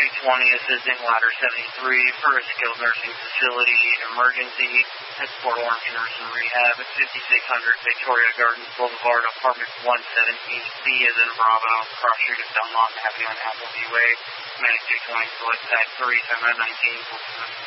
assisting ladder 73 for a skilled nursing facility emergency at Port Orange Nursing Rehab at 5600 Victoria Gardens Boulevard, apartment 117B as in Bravo, cross street of Dunlop Avenue and Appleby Way. Medic 220, select side 3, 19.